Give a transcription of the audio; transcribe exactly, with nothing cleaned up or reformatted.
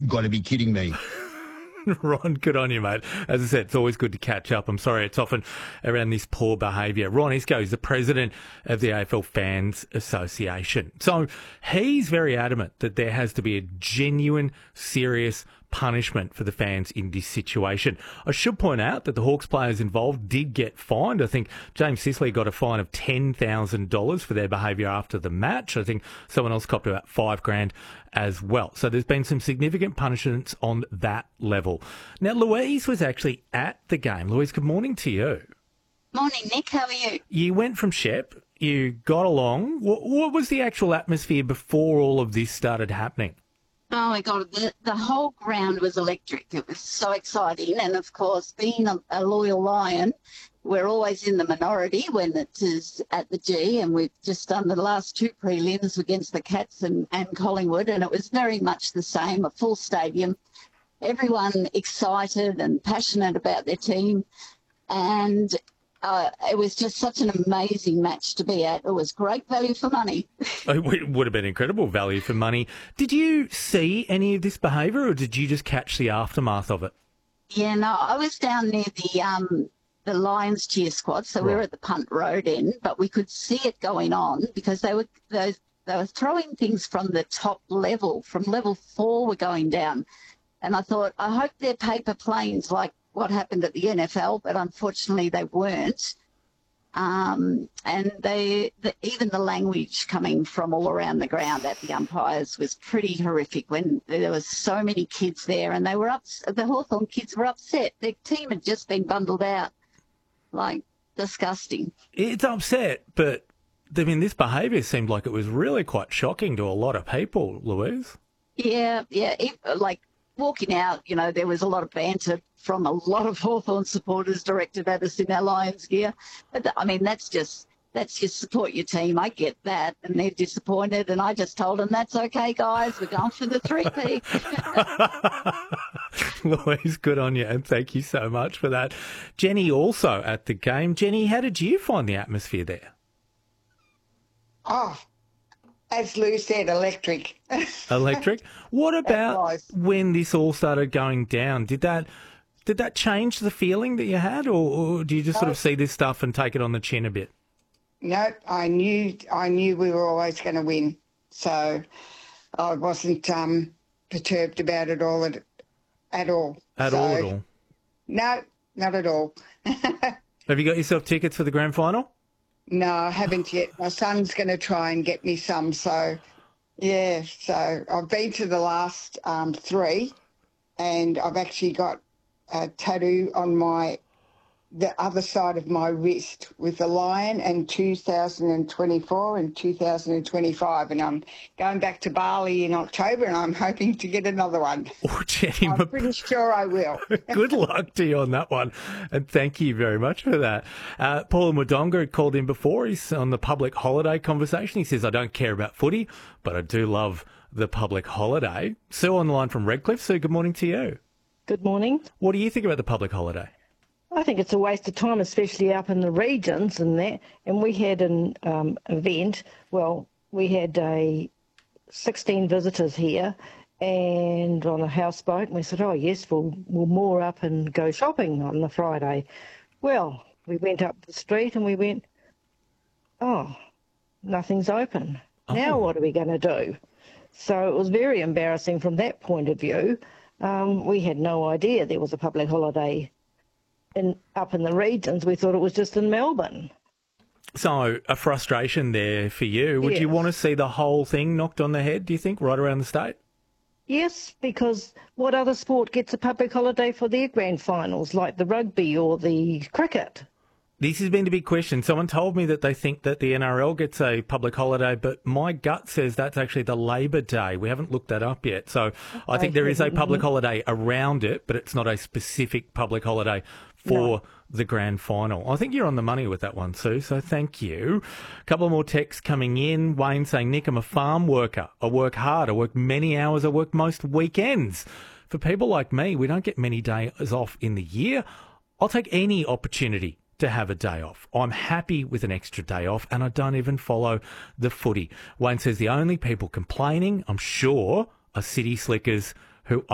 got to be kidding me. Ron, good on you, mate. As I said, it's always good to catch up. I'm sorry it's often around this poor behaviour. Ron Isco is the president of the A F L Fans Association. So he's very adamant that there has to be a genuine, serious punishment for the fans in this situation. I should point out that the Hawks players involved did get fined. I think James Sicily got a fine of ten thousand dollars for their behaviour after the match. I think someone else copped about five grand as well. So there's been some significant punishments on that level. Now, Louise was actually at the game. Louise, good morning to you. Morning, Nick. How are you? You went from Shep. You got along. What, what was the actual atmosphere before all of this started happening? Oh, my God. The, the whole ground was electric. It was so exciting. And, of course, being a, a loyal Lion, we're always in the minority when it is at the G, and we've just done the last two prelims against the Cats and, and Collingwood, and it was very much the same, a full stadium, everyone excited and passionate about their team. And Uh, it was just such an amazing match to be at. It was great value for money. It would have been incredible value for money. Did you see any of this behaviour, or did you just catch the aftermath of it? Yeah, no, I was down near the um, the Lions cheer squad, so right. We were at the punt road end, but we could see it going on because they were they, they were throwing things from the top level, from level four were going down. And I thought, I hope they're paper planes like what happened at the N F L, but unfortunately they weren't. Um, and they, the, even the language coming from all around the ground at the umpires was pretty horrific when there was so many kids there, and they were up. The Hawthorn kids were upset. Their team had just been bundled out. Like, disgusting. It's upset, but I mean, this behaviour seemed like it was really quite shocking to a lot of people, Louise. Yeah, yeah. If, like, walking out, you know, there was a lot of banter from a lot of Hawthorn supporters directed at us in our Lions gear. But, I mean, that's just that's just support your team. I get that. And they're disappointed. And I just told them, that's okay, guys. We're going for the three-peat. Louise, good on you. And thank you so much for that. Jenny also at the game. Jenny, how did you find the atmosphere there? Oh, as Lou said, electric. Electric. What about when this all started going down? Did that did that change the feeling that you had, or, or do you just sort of see this stuff and take it on the chin a bit? No, I knew I knew we were always going to win, so I wasn't um, perturbed about it all at, at all. At so, all, at all? No, not at all. Have you got yourself tickets for the grand final? No, I haven't yet. My son's going to try and get me some. So, yeah, so I've been to the last um, three, and I've actually got a tattoo on my the other side of my wrist with a lion, and two thousand twenty-four and two thousand twenty-five, and I'm going back to Bali in October, and I'm hoping to get another one. Oh, Jenny, I'm pretty sure I will. Good luck to you on that one, and thank you very much for that. Uh, Paul Mudonga called in before. He's on the public holiday conversation. He says, I don't care about footy, but I do love the public holiday. Sue on the line from Redcliffe. Sue, good morning to you. Good morning. What do you think about the public holiday? I think it's a waste of time, especially up in the regions and that. And we had an um, event, well, we had a sixteen visitors here and on a houseboat, and we said, oh, yes, we'll, we'll moor up and go shopping on the Friday. Well, we went up the street and we went, oh, nothing's open. Oh. Now what are we going to do? So it was very embarrassing from that point of view. Um, we had no idea there was a public holiday In, up in the regions. We thought it was just in Melbourne. So a frustration there for you. Would yes. you want to see the whole thing knocked on the head, do you think, right around the state? Yes, because what other sport gets a public holiday for their grand finals, like the rugby or the cricket? This has been the big question. Someone told me that they think that the N R L gets a public holiday, but my gut says that's actually the Labor Day. We haven't looked that up yet. So I think there is a public holiday around it, but it's not a specific public holiday for no. the grand final. I think you're on the money with that one, Sue, so thank you. A couple more texts coming in. Wayne saying, Nick, I'm a farm worker. I work hard. I work many hours. I work most weekends. For people like me, we don't get many days off in the year. I'll take any opportunity to have a day off. I'm happy with an extra day off, and I don't even follow the footy. Wayne says the only people complaining, I'm sure, are city slickers who